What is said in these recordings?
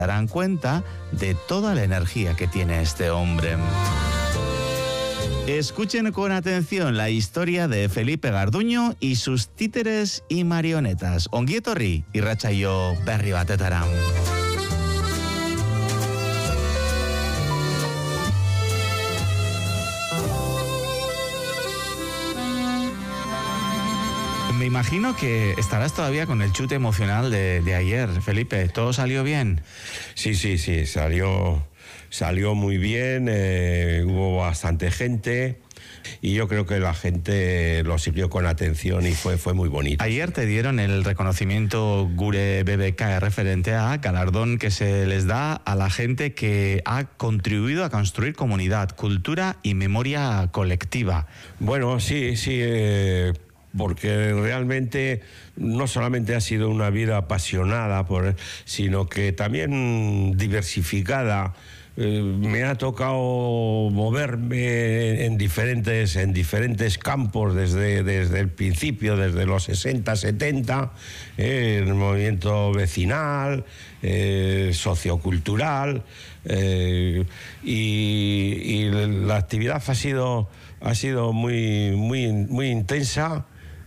darán cuenta de toda la energía que tiene este hombre. Escuchen con atención la historia de Felipe Garduño y sus títeres y marionetas. Ongi etorri irratsaio berri batetara. Me imagino que estarás todavía con el chute emocional de ayer, Felipe. ¿Todo salió bien? Sí, salió muy bien, hubo bastante gente y yo creo que la gente lo siguió con atención y fue muy bonito. Ayer te dieron el reconocimiento Gure BBK referente a galardón que se les da a la gente que ha contribuido a construir comunidad, cultura y memoria colectiva. Bueno, sí, porque realmente no solamente ha sido una vida apasionada, sino que también diversificada. Me ha tocado moverme en diferentes campos desde el principio, desde los 60, 70, el movimiento vecinal, sociocultural, y la actividad ha sido muy intensa.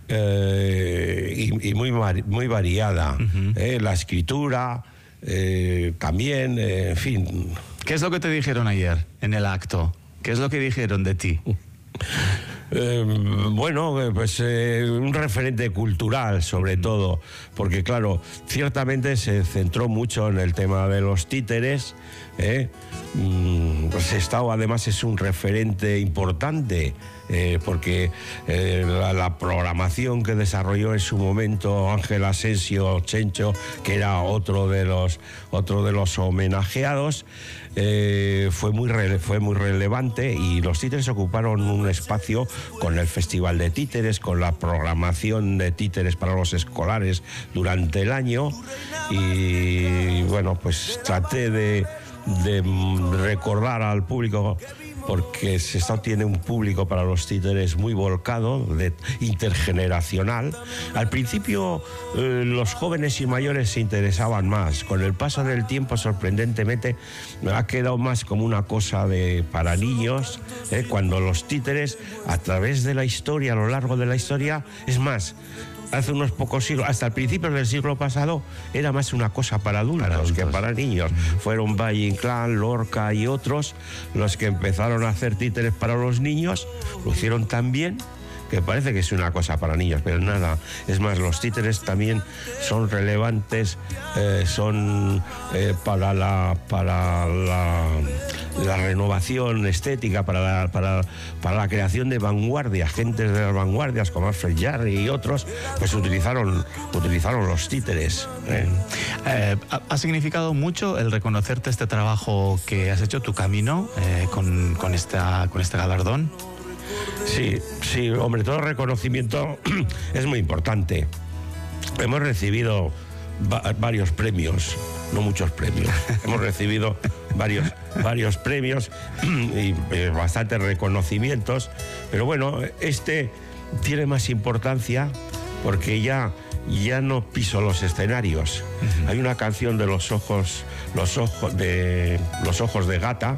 Y muy variada. Uh-huh. La escritura también, en fin. ¿Qué es lo que te dijeron ayer en el acto? ¿Qué es lo que dijeron de ti? Bueno, pues un referente cultural sobre todo, porque claro, ciertamente se centró mucho en el tema de los títeres. Pues Sestao además es un referente importante, porque la programación que desarrolló en su momento Ángel Asensio Chencho, que era otro de los homenajeados, fue muy relevante, y los títeres ocuparon un espacio con el Festival de Títeres, con la programación de títeres para los escolares durante el año. Y bueno, pues traté de recordar al público, porque Sestao tiene un público para los títeres muy volcado, intergeneracional. Al principio los jóvenes y mayores se interesaban más. Con el paso del tiempo, sorprendentemente, ha quedado más como una cosa para niños, cuando los títeres, a través de la historia, a lo largo de la historia, es más, hace unos pocos siglos, hasta el principio del siglo pasado, era más una cosa para adultos que para niños. Fueron Valle Inclán, Lorca y otros los que empezaron a hacer títeres para los niños. Lo hicieron tan bien que parece que es una cosa para niños, pero nada. Es más, los títeres también son relevantes, para la renovación estética, para la creación de vanguardias. Gentes de las vanguardias como Alfred Jarry y otros, pues utilizaron los títeres. ¿Ha significado mucho el reconocerte este trabajo que has hecho, tu camino, con este galardón? Sí, hombre, todo reconocimiento es muy importante. Hemos recibido varios premios, no muchos premios. Hemos recibido varios premios y bastantes reconocimientos, pero bueno, este tiene más importancia porque ya no piso los escenarios. Uh-huh. Hay una canción de los ojos de Gata,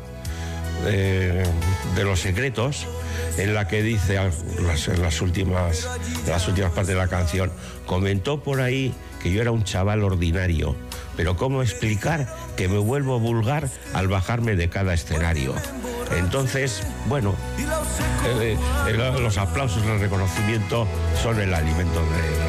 de Los Secretos, en la que dice, en las últimas partes de la canción, comentó por ahí que yo era un chaval ordinario, pero ¿cómo explicar que me vuelvo vulgar al bajarme de cada escenario? Entonces, bueno, los aplausos, el reconocimiento son el alimento de